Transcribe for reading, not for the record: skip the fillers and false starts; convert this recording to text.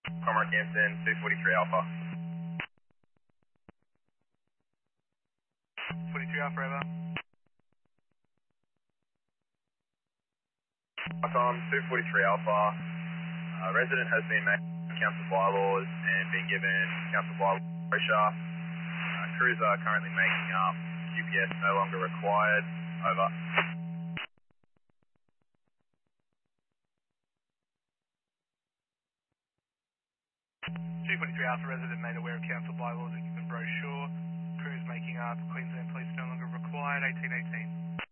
Comrade Hampton, 243 Alpha. 43 Alpha, over. Tom, 243 Alpha. Resident has been made council bylaws and been given council bylaws pressure. Cruiser currently making up. GPS no longer required. Over. 243 Alpha, resident made aware of council bylaws and given brochure. Crews making up. Queensland Police no longer required. 1818.